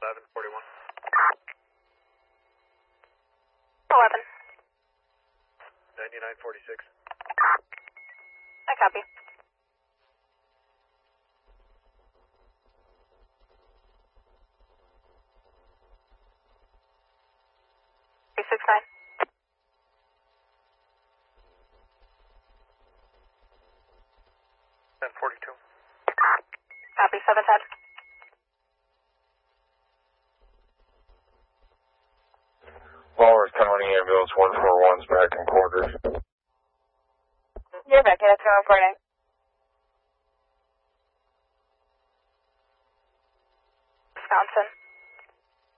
1141. 11. 9946. I copy. Three 69. 1042. Copy 710. Walrus County Ambulance 141's back in quarters. You're back. That's reporting. Wisconsin.